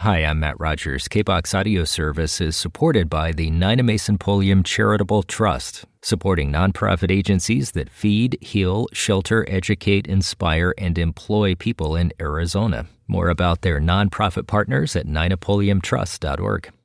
Hi, I'm Matt Rogers. KBOX Audio Service is supported by the Nina Mason Pulliam Charitable Trust, supporting nonprofit agencies that feed, heal, shelter, educate, inspire, and employ people in Arizona. More about their nonprofit partners at ninapulliamtrust.org.